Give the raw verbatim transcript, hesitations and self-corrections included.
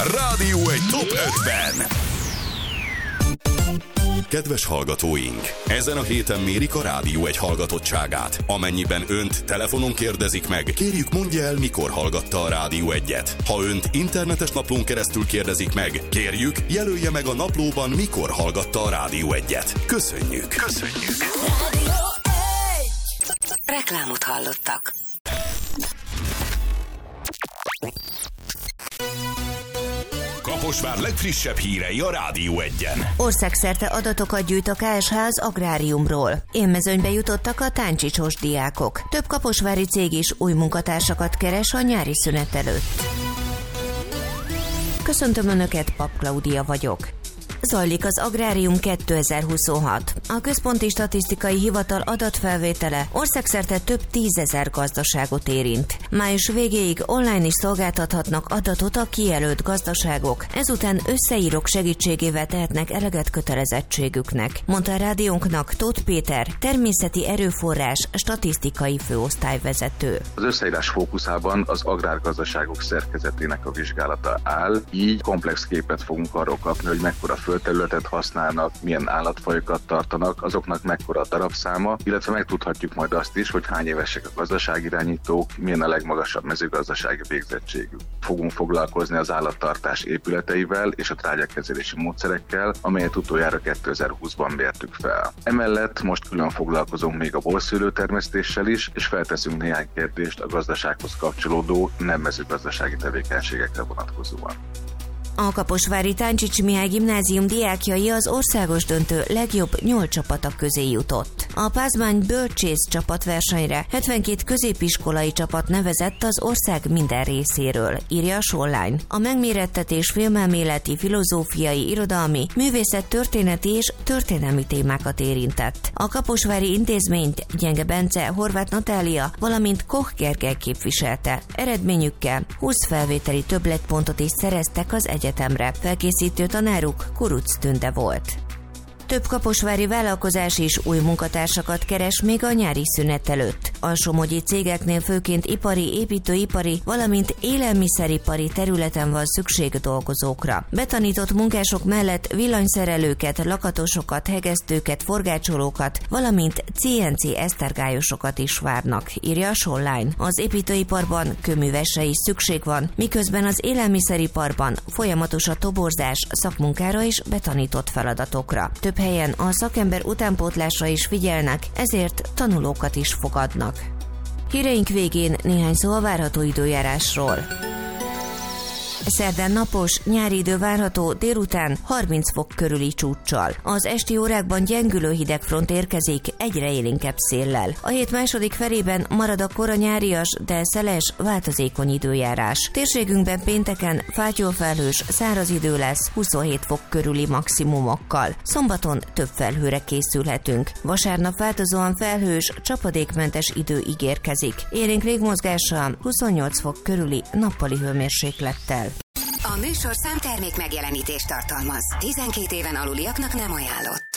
Rádió egy top ötven. Kedves hallgatóink! Ezen a héten mérik a Rádió egy hallgatottságát. Amennyiben önt telefonon kérdezik meg, kérjük mondja el, mikor hallgatta a Rádió egyet. Ha önt internetes naplón keresztül kérdezik meg, kérjük jelölje meg a naplóban, mikor hallgatta a Rádió egyet. Köszönjük! Köszönjük! Rádió egy. Reklámot hallottak. Kaposvár legfrissebb hírei a Rádió egyen. Országszerte adatokat gyűjt a ká es há az agráriumról. Élmezőnybe jutottak a táncsicsos diákok. Több kaposvári cég is új munkatársakat keres a nyári szünet előtt. Köszöntöm Önöket, Pap Klaudia vagyok. Zajlik az Agrárium kétezer-huszonhat. A Központi Statisztikai Hivatal adatfelvétele országszerte több tízezer gazdaságot érint. Május végéig online is szolgáltathatnak adatot a kijelölt gazdaságok, ezután összeírók segítségével tehetnek eleget kötelezettségüknek, mondta a rádiónknak Tóth Péter, természeti erőforrás statisztikai főosztályvezető. Az összeírás fókuszában az agrárgazdaságok szerkezetének a vizsgálata áll, így komplex képet fogunk arról kapni, hogy mekkora földterületet használnak, milyen állatfajokat tartanak, azoknak mekkora a darabszáma, illetve megtudhatjuk majd azt is, hogy hány évesek a gazdaságirányítók, milyen a legmagasabb mezőgazdasági végzettségük. Fogunk foglalkozni az állattartás épületeivel és a trágyakezelési módszerekkel, amelyet utoljára kétezer-húszban mértük fel. Emellett most külön foglalkozunk még a borszőlőtermesztéssel is, és felteszünk néhány kérdést a gazdasághoz kapcsolódó nem mezőgazdasági tevékenységekre vonatkozóan. A kaposvári Táncsics Mihály gimnázium diákjai az országos döntő legjobb nyolc csapatok közé jutott. A Pázmány bölcsész csapatversenyre hetvenkét középiskolai csapat nevezett az ország minden részéről, írja a Online. A megmérettetés filmelméleti, filozófiai, irodalmi, művészettörténeti és történelmi témákat érintett. A kaposvári intézményt Gyenge Bence, Horváth Natália, valamint Koch Gergely képviselte. Eredményükkel húsz felvételi többletpontot is szereztek az egyetemre. Felkészítő tanáruk Kuruc Tünde volt. Több kaposvári vállalkozás is új munkatársakat keres még a nyári szünet előtt. A somogyi cégeknél főként ipari, építőipari, valamint élelmiszeripari területen van szükség dolgozókra. Betanított munkások mellett villanyszerelőket, lakatosokat, hegesztőket, forgácsolókat, valamint cé en cé esztergályosokat is várnak, írja a Online. Az építőiparban kőművesre is szükség van, miközben az élelmiszeriparban folyamatos a toborzás szakmunkára és betanított feladatokra. Több helyen a szakember utánpótlásra is figyelnek, ezért tanulókat is fogadnak. Híreink végén néhány szó a várható időjárásról. Szerdán napos, nyári idő várható, délután harminc fok körüli csúccsal. Az esti órákban gyengülő hidegfront érkezik, egyre élénkebb széllel. A hét második felében marad a kora nyárias, de szeles, változékony időjárás. Térségünkben pénteken fátyolfelhős, száraz idő lesz, huszonhét fok körüli maximumokkal. Szombaton több felhőre készülhetünk. Vasárnap változóan felhős, csapadékmentes idő ígérkezik. Élénk légmozgással, huszonnyolc fok körüli nappali hőmérséklettel. A műsorszám termék megjelenítést tartalmaz. tizenkét éven aluliaknak nem ajánlott.